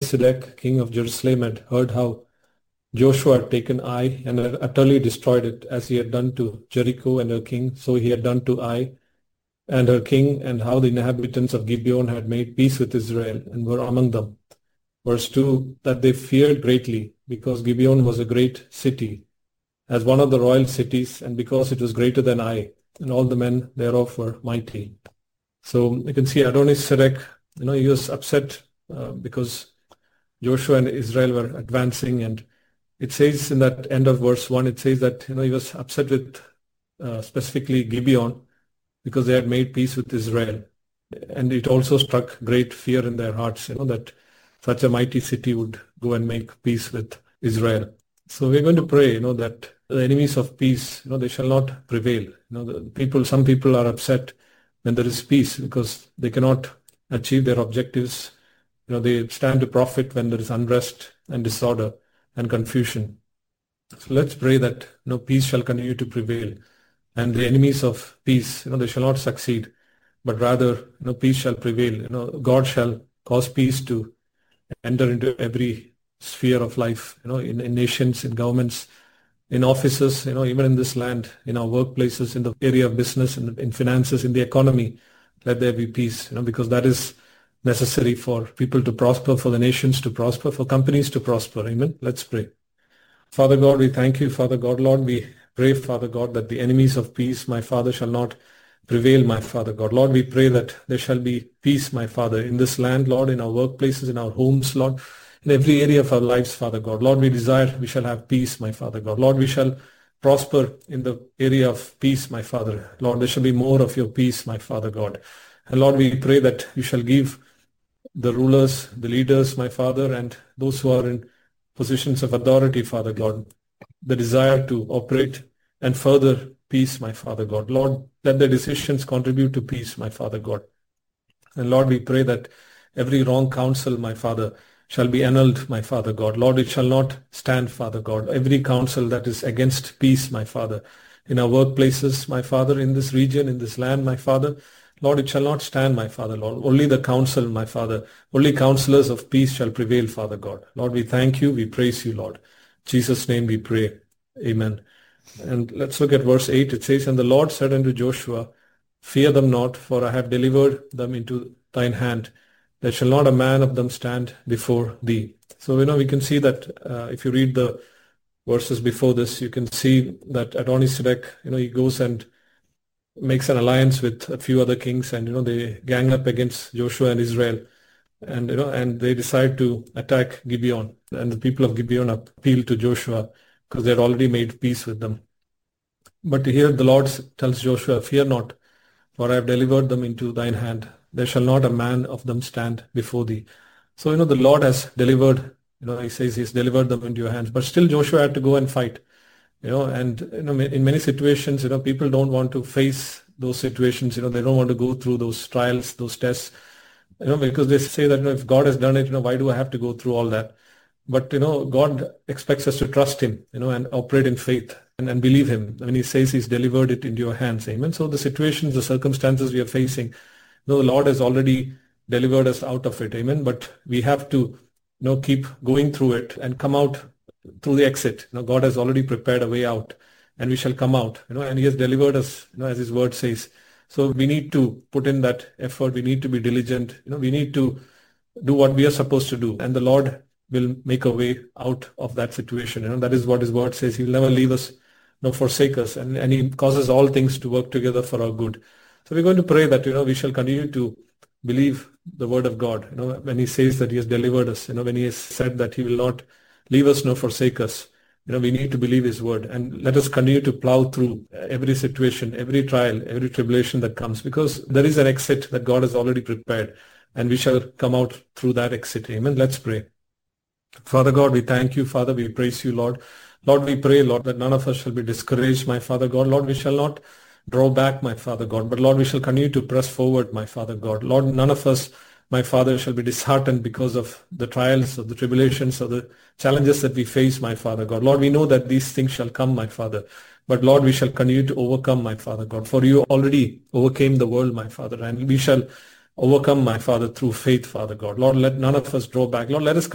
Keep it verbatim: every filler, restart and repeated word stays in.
Adoni-Sedek, king of Jerusalem, had heard how Joshua had taken Ai and had utterly destroyed it, as he had done to Jericho and her king, so he had done to Ai and her king, and how the inhabitants of Gibeon had made peace with Israel and were among them. Verse two, that they feared greatly, because Gibeon was a great city, as one of the royal cities, and because it was greater than Ai, and all the men thereof were mighty. So you can see Adoni-Sedek, you know, he was upset uh, because Joshua and Israel were advancing, and it says in that end of verse one, it says that, you know, he was upset with uh, specifically Gibeon because they had made peace with Israel. And it also struck great fear in their hearts, you know, that such a mighty city would go and make peace with Israel. So we're going to pray, you know, that the enemies of peace, you know, they shall not prevail. You know, the people, some people are upset when there is peace because they cannot achieve their objectives. You know, they stand to profit when there is unrest and disorder and confusion. So let's pray that, you know, peace shall continue to prevail, and the enemies of peace, you know, they shall not succeed, but rather, you know, peace shall prevail. You know, God shall cause peace to enter into every sphere of life, you know, in, in nations, in governments, in offices, you know, even in this land, in our workplaces, in the area of business, in, in finances, in the economy. Let there be peace, you know, because that is necessary for people to prosper, for the nations to prosper, for companies to prosper. Amen. Let's pray. Father God, we thank you, Father God. Lord, we pray, Father God, that the enemies of peace, my Father, shall not prevail, my Father God. Lord, we pray that there shall be peace, my Father, in this land, Lord, in our workplaces, in our homes, Lord, in every area of our lives, Father God. Lord, we desire we shall have peace, my Father God. Lord, we shall prosper in the area of peace, my Father. Lord, there shall be more of your peace, my Father God. And Lord, we pray that you shall give the rulers, the leaders, my Father, and those who are in positions of authority, Father God, the desire to operate and further peace, my Father God. Lord, let their decisions contribute to peace, my Father God. And Lord, we pray that every wrong counsel, my Father, shall be annulled, my Father God. Lord, it shall not stand, Father God. Every counsel that is against peace, my Father, in our workplaces, my Father, in this region, in this land, my Father, Lord, it shall not stand, my Father, Lord. Only the counsel, my Father, only counselors of peace shall prevail, Father God. Lord, we thank you, we praise you, Lord. In Jesus' name we pray. Amen. And let's look at verse eight. It says, and the Lord said unto Joshua, fear them not, for I have delivered them into thine hand. There shall not a man of them stand before thee. So, you know, we can see that uh, if you read the verses before this, you can see that Adoni-Sedek, you know, he goes and makes an alliance with a few other kings, and, you know, they gang up against Joshua and Israel. And, you know, and they decide to attack Gibeon. And the people of Gibeon appeal to Joshua because they had already made peace with them. But here the Lord tells Joshua, fear not, for I have delivered them into thine hand. There shall not a man of them stand before thee. So, you know, the Lord has delivered, you know, he says he's delivered them into your hands. But still Joshua had to go and fight, you know, and, you know, in many situations, you know, people don't want to face those situations. You know, they don't want to go through those trials, those tests, you know, because they say that, you know, if God has done it, you know, why do I have to go through all that? But, you know, God expects us to trust him, you know, and operate in faith and, and believe him when he says he's delivered it into your hands. Amen. So the situations, the circumstances we are facing, you know, the Lord has already delivered us out of it. Amen. But we have to, you know, keep going through it and come out through the exit. You know, God has already prepared a way out, and we shall come out, you know, and he has delivered us, you know, as his word says. So we need to put in that effort. We need to be diligent. You know, we need to do what we are supposed to do, and the Lord will make a way out of that situation. You know, that is what his word says. He will never leave us nor forsake us, and, and he causes all things to work together for our good. So we're going to pray that, you know, we shall continue to believe the word of God. You know, when he says that he has delivered us, you know, when he has said that he will not leave us nor forsake us, you know, we need to believe his word, and let us continue to plow through every situation, every trial, every tribulation that comes, because there is an exit that God has already prepared, and we shall come out through that exit. Amen. Let's pray. Father God, we thank you, Father. We praise you, Lord. Lord, we pray, Lord, that none of us shall be discouraged, my Father God. Lord, we shall not draw back, my Father God, but Lord, we shall continue to press forward, my Father God. Lord, none of us, my Father, shall be disheartened because of the trials, of the tribulations, of the challenges that we face, my Father God. Lord, we know that these things shall come, my Father. But Lord, we shall continue to overcome, my Father God. For you already overcame the world, my Father, and we shall overcome, my Father, through faith, Father God. Lord, let none of us draw back. Lord, let us